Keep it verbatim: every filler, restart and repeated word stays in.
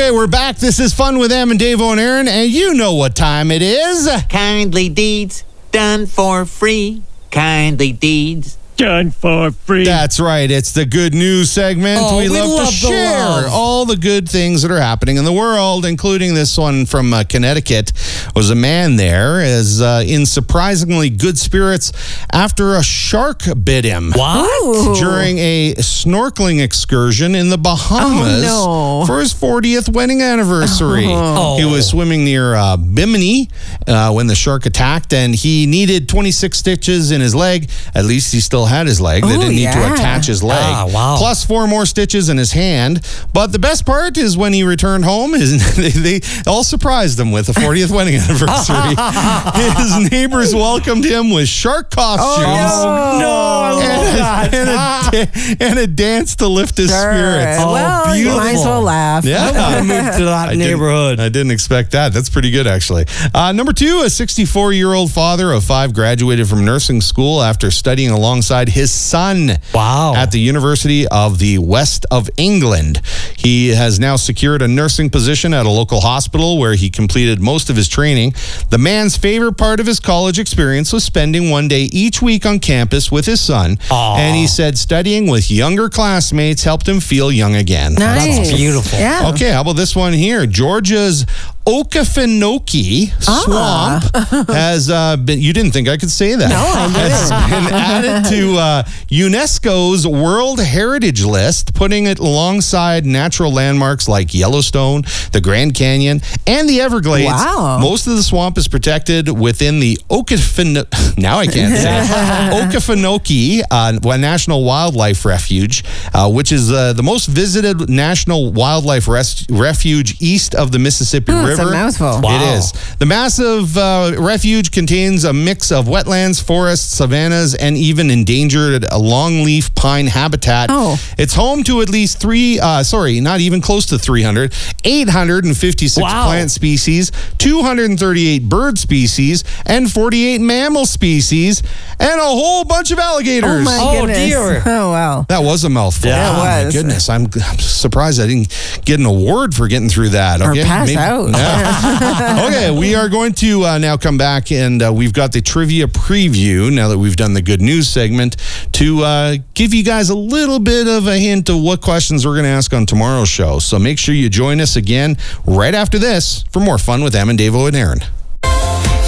Okay, we're back. This is Fun with Em and Dave and Aaron, and you know what time it is. Kindly deeds done for free. Kindly deeds done for free. That's right. It's the good news segment. Oh, we, we love, love to the share love. all the good things that are happening in the world, including this one from uh, Connecticut. Was a man there is uh, in surprisingly good spirits after a shark bit him. What? During a snorkeling excursion in the Bahamas Oh, no. for his fortieth wedding anniversary. Oh. He was swimming near uh, Bimini uh, when the shark attacked, and he needed twenty-six stitches in his leg. At least he still had his leg. They Oh, didn't need yeah. to attach his leg. Ah, wow. Plus four more stitches in his hand. But the best part is when he returned home, his, they, they all surprised him with a fortieth wedding anniversary. His neighbors welcomed him with shark costumes. Oh, no, I love And, that. and, a, da- and a dance to lift his Sure. spirits. Oh, well, you might as beautiful. well laugh. Yeah. I want to move to that I didn't- neighborhood. I didn't expect that. That's pretty good, actually. Uh, number two, a sixty-four-year-old father of five graduated from nursing school after studying alongside his son Wow. at the University of the West of England. He has now secured a nursing position at a local hospital where he completed most of his training. The man's favorite part of his college experience was spending one day each week on campus with his son. Aw. And he said studying with younger classmates helped him feel young again. Nice. That's beautiful. Yeah. Okay, how about this one here? Georgia's Okefenokee Ah. Swamp has uh, been, you didn't think I could say that. No, I Has been added to uh, UNESCO's World Heritage List, putting it alongside natural landmarks like Yellowstone, the Grand Canyon, and the Everglades. Wow. Most of the swamp is protected within the Okefenokee, now I can't say it, Okefenokee uh, National Wildlife Refuge, uh, which is uh, the most visited national wildlife res- refuge east of the Mississippi Hmm, River. it's a mouthful. Wow. It is. The massive uh, refuge contains a mix of wetlands, forests, savannas, and even endangered uh, longleaf pine habitat. Oh. It's home to at least three, uh, sorry, not even close to three hundred, eight hundred fifty-six Wow. plant species, two hundred thirty-eight bird species, and forty-eight mammal species, and a whole bunch of alligators. Oh, my Oh, goodness. dear. Oh, wow. That was a mouthful. Yeah, oh, it my was. goodness. I'm, I'm surprised I didn't get an award for getting through that. Or Okay, pass maybe- out. Yeah. Okay, we are going to uh, now come back, and uh, we've got the trivia preview now that we've done the good news segment to uh, give you guys a little bit of a hint of what questions we're going to ask on tomorrow's show. So make sure you join us again right after this for more Fun with Em and Dave and Aaron.